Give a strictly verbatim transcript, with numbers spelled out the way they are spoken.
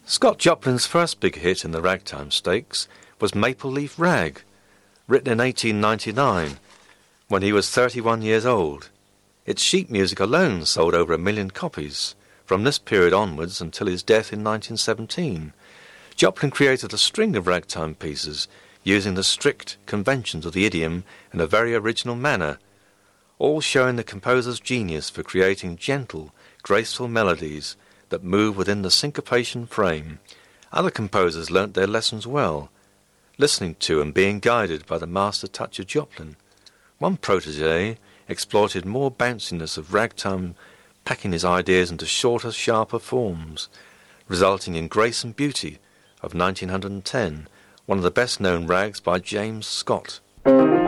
Scott Joplin's first big hit in the ragtime stakes was Maple Leaf Rag, written in eighteen ninety-nine, when he was thirty-one years old. Its sheet music alone sold over a million copies, from this period onwards until his death in nineteen seventeen. Joplin created a string of ragtime pieces, using the strict conventions of the idiom in a very original manner, all showing the composer's genius for creating gentle, graceful melodies that move within the syncopation frame. Other composers learnt their lessons well, listening to and being guided by the master touch of Joplin. One protégé exploited more bounciness of ragtime, packing his ideas into shorter, sharper forms, resulting in Grace and Beauty of nineteen ten, one of the best-known rags by James Scott.